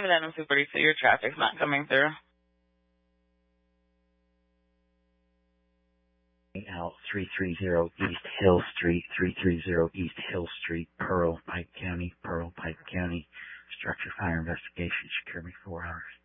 me that in Super so your traffic's not coming through. Out 330 East Hill Street, 330 East Hill Street, Pearl, Pike County, Structure Fire Investigation, secure me 4 hours.